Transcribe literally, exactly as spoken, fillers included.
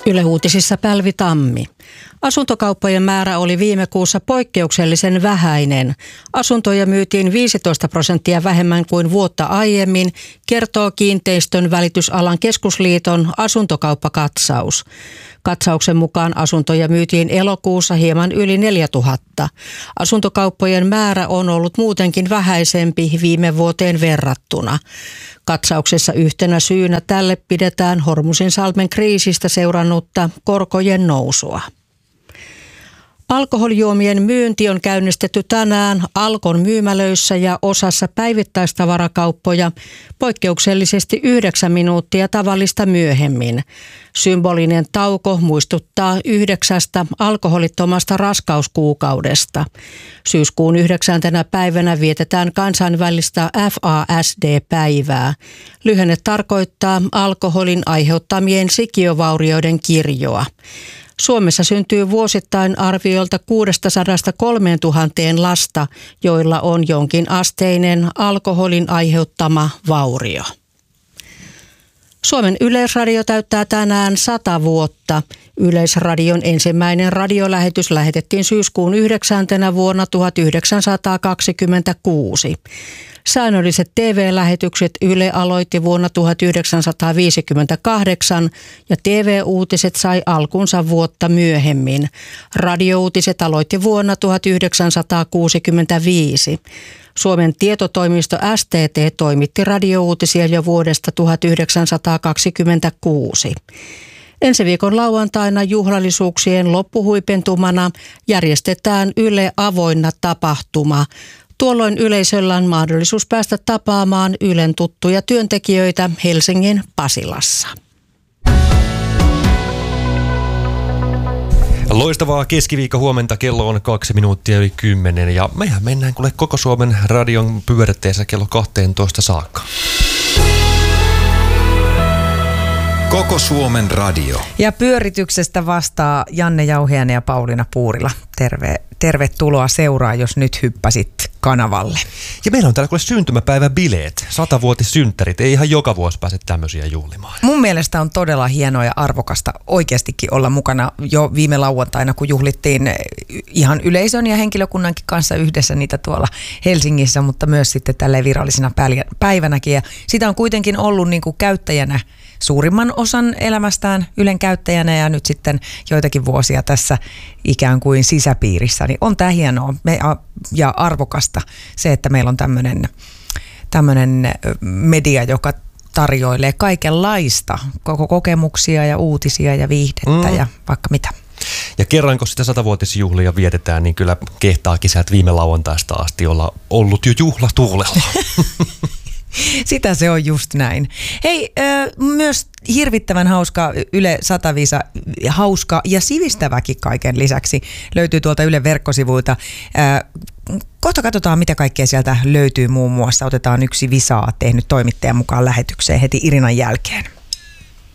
Yle Uutisissa Pälvi Tammi. Asuntokauppojen määrä oli viime kuussa poikkeuksellisen vähäinen. Asuntoja myytiin viisitoista prosenttia vähemmän kuin vuotta aiemmin, kertoo Kiinteistön välitysalan keskusliiton asuntokauppakatsaus. Katsauksen mukaan asuntoja myytiin elokuussa hieman yli neljätuhatta. Asuntokauppojen määrä on ollut muutenkin vähäisempi viime vuoteen verrattuna. Katsauksessa yhtenä syynä tälle pidetään Hormuzinsalmen kriisistä seurannutta korkojen nousua. Alkoholijuomien myynti on käynnistetty tänään Alkon myymälöissä ja osassa päivittäistavarakauppoja poikkeuksellisesti yhdeksän minuuttia tavallista myöhemmin. Symbolinen tauko muistuttaa yhdeksästä alkoholittomasta raskauskuukaudesta. Syyskuun yhdeksäntenä päivänä vietetään kansainvälistä F A S D-päivää. Lyhenne tarkoittaa alkoholin aiheuttamien sikiövaurioiden kirjoa. Suomessa syntyy vuosittain arviolta kuudestasadasta kolmeentuhanteen lasta, joilla on jonkin asteinen alkoholin aiheuttama vaurio. Suomen Yleisradio täyttää tänään sata vuotta. Yleisradion ensimmäinen radiolähetys lähetettiin syyskuun yhdeksäntenä vuonna tuhatyhdeksänsataakaksikymmentäkuusi. Säännölliset T V-lähetykset Yle aloitti vuonna tuhatyhdeksänsataaviisikymmentäkahdeksan ja T V-uutiset sai alkunsa vuotta myöhemmin. Radiouutiset aloitti vuonna tuhatyhdeksänsataakuusikymmentäviisi. Suomen tietotoimisto S T T toimitti radiouutisia jo vuodesta tuhatyhdeksänsataakaksikymmentäkuusi. Ensi viikon lauantaina juhlallisuuksien loppuhuipentumana järjestetään Yle Avoinna tapahtuma. Tuolloin yleisöllä on mahdollisuus päästä tapaamaan Ylen tuttuja työntekijöitä Helsingin Pasilassa. Loistavaa keskiviikko huomenta, kello on kaksi minuuttia yli kymmenen ja mehän mennään kuule koko Suomen radion pyörätteessä kello kahteentoista saakka. Koko Suomen radio. Ja pyörityksestä vastaa Janne Jauhiainen ja Pauliina Puurila. Terve, tervetuloa seuraa, jos nyt hyppäsit kanavalle. Ja meillä on täällä kuule syntymäpäiväbileet, satavuotissynttärit. Ei ihan joka vuosi pääse tämmöisiä juhlimaan. Mun mielestä on todella hienoa ja arvokasta oikeastikin olla mukana jo viime lauantaina, kun juhlittiin ihan yleisön ja henkilökunnankin kanssa yhdessä niitä tuolla Helsingissä, mutta myös sitten tälleen virallisena päivänäkin. Ja sitä on kuitenkin ollut niin kuin käyttäjänä suurimman osan elämästään Ylen käyttäjänä ja nyt sitten joitakin vuosia tässä ikään kuin sisäpiirissä, niin on tämä hienoa ja arvokasta se, että meillä on tämmöinen tämmöinen media, joka tarjoilee kaikenlaista, koko kokemuksia ja uutisia ja viihdettä mm. ja vaikka mitä. Ja kerran, kun sitä satavuotisjuhlia vietetään, niin kyllä kehtaakin sieltä viime lauantaista asti olla ollut jo juhlatuulella. Sitä se on just näin. Hei, myös hirvittävän hauska Yle Sataviisa, hauska ja sivistäväkin kaiken lisäksi löytyy tuolta Ylen verkkosivuilta. Kohta katsotaan, mitä kaikkea sieltä löytyy muun muassa. Otetaan yksi Visaa tehnyt toimittajan mukaan lähetykseen heti Irinan jälkeen.